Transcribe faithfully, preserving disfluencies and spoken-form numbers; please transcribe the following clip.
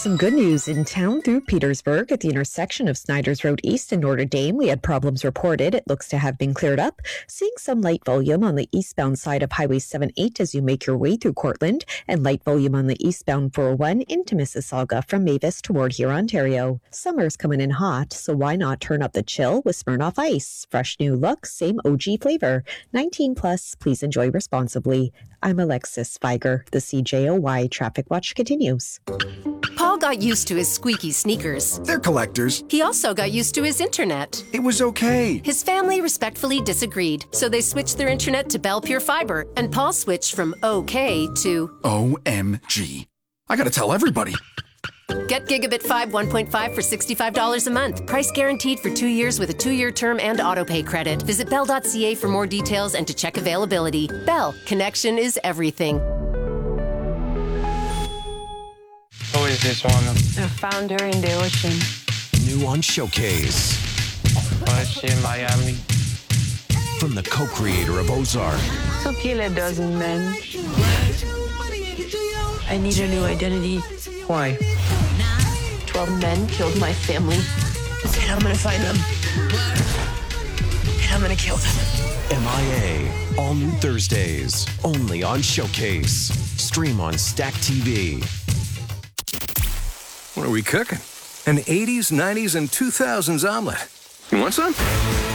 Some good news in town through Petersburg at the intersection of Snyder's Road East and Notre Dame. We had problems reported. It looks to have been cleared up. Seeing some light volume on the eastbound side of Highway seventy-eight as you make your way through Cortland, and light volume on the eastbound four oh one into Mississauga from Mavis toward here, Ontario. Summer's coming in hot, so why not turn up the chill with Smirnoff Ice? Fresh new look, same O G flavor. nineteen plus, please enjoy responsibly. I'm Alexis Feiger. The C J O Y Traffic Watch continues. Paul got used to his squeaky sneakers. They're collectors. He also got used to his internet. It was okay. His family respectfully disagreed, so they switched their internet to Bell Pure Fiber, and Paul switched from okay to O M G. I gotta tell everybody. Get Gigabit five one point five for sixty-five dollars a month. Price guaranteed for two years with a two-year term and autopay credit. Visit bell dot c a for more details and to check availability. Bell, connection is everything. Who is this one? A founder in the ocean. New on Showcase. Oh, is she in Miami? From the co-creator of Ozark. So kill a dozen men. I need a new identity. Why? Twelve men killed my family. And I'm gonna find them. And I'm gonna kill them. M I A. All new Thursdays. Only on Showcase. Stream on Stack T V. What are we cooking? An eighties, nineties, and two thousands omelet. You want some?